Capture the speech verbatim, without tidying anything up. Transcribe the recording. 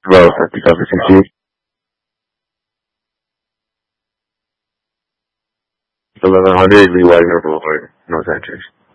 twelve two thousand sixteen. eleven hundred Lee Wagner Boulevard, Los Angeles.